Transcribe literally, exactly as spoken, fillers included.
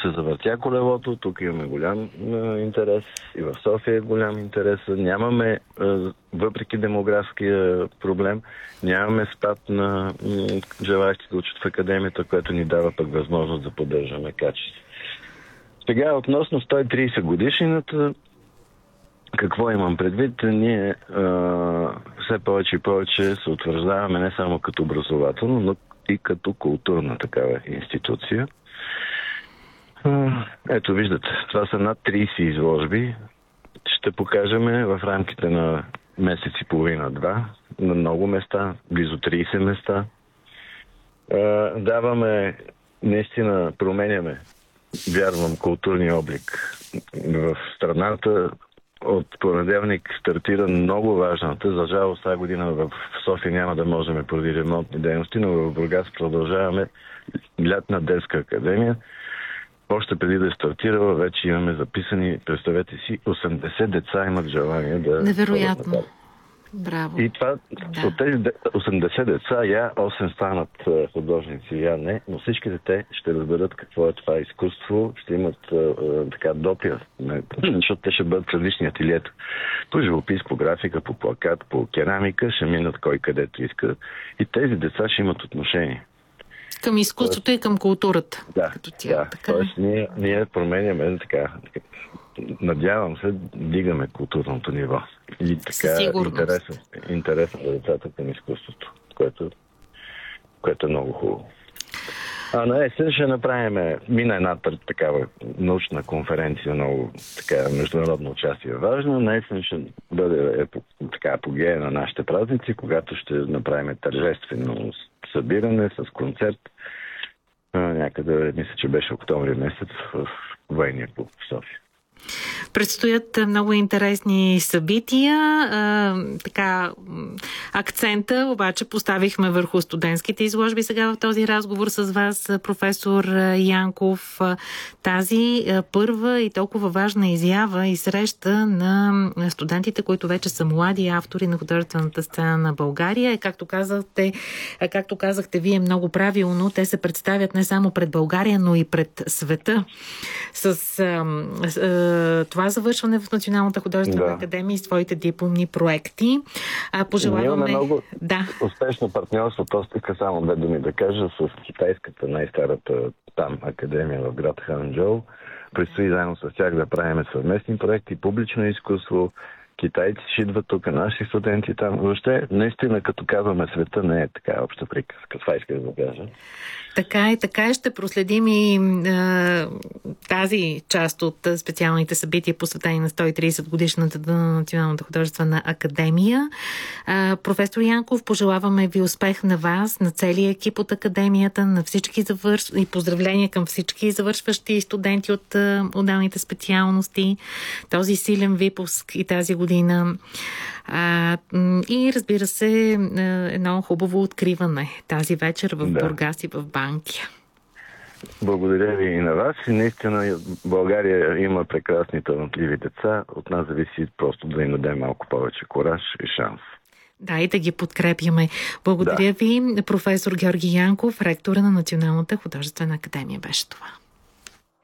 се завъртя колелото, тук имаме голям а, интерес и в София е голям интерес. Нямаме, а, въпреки демографския проблем, нямаме спад на м, желаящи да учат в академията, което ни дава пък възможност да поддържаме качество. Сега, относно сто и трийсет годишнината, какво имам предвид? Ние а, все повече и повече се утвърждаваме не само като образователно, но и като културна такава институция. А, ето, виждате, това са над трийсет изложби. Ще покажем в рамките на месец и половина-два на много места, близо трийсет места. А, даваме, наистина променяме, вярвам, културния облик в страната. От понеделник стартира много важната. За жалост, тази година в София няма да можем поради ремонтни дейности, но в Бургас продължаваме лятна детска академия. Още преди да е стартирала, вече имаме записани, представете си, осемдесет деца имат желание да... Невероятно. Браво. И това, да. От тези осемдесет деца, я осем станат художници, я не, но всичките те ще разберат какво е това изкуство, ще имат а, така допир, защото те ще бъдат в различни ателиета. По живопис, по графика, по плакат, по керамика, ще минат кой където иска и тези деца ще имат отношение. Към изкуството Тоест, и към културата. Да, като тя, да. Така. Тоест ние, ние променяме така, надявам се, дигаме културното ниво. И така интересно, интересно за децата към изкуството, което, което е много хубаво. А на есен ще направим, мина една такава научна конференция, много така международно участие важно. На есен ще бъде е, така апогея на нашите празници, когато ще направим тържествено събиране с концерт. А, някъде, мисля, че беше октомври месец в Военния клуб в София. Предстоят много интересни събития. А, така, акцента обаче поставихме върху студентските изложби сега в този разговор с вас, професор Янков. Тази първа и толкова важна изява и среща на студентите, които вече са млади автори на художествената сцена на България. Както казахте, както казахте вие много правилно, те се представят не само пред България, но и пред света. С а, а, това завършване в Националната художествена да. академия и своите дипломни проекти. А, пожелаваме... Имаме много да. успешно партньорство, просто иска само две думи да кажа, с китайската най-старата там академия в град Ханчжоу. Предстои заедно с тях да правим съвместни проекти, публично изкуство. Китайци ще идват тук, наши студенти там. Въобще, наистина, като казваме, света не е така обща приказка. Това иска да кажа. Така и така ще проследим и а, тази част от специалните събития, посветени на сто и трийсет годишната на Националната художествена академия. А, професор Янков, пожелаваме ви успех на вас, на целия екип от академията, на всички завърш... и поздравления към всички завършващи студенти от а, отделните специалности. Този силен випуск и тази година. А, и разбира се, едно хубаво откриване тази вечер в да. Бургас и в Банкя. Благодаря ви и на вас. И наистина България има прекрасни талантливи деца. От нас зависи просто да им дадем малко повече кураж и шанс. Да, и да ги подкрепяме. Благодаря да. ви, професор Георги Янков, ректора на Националната художествена академия беше това.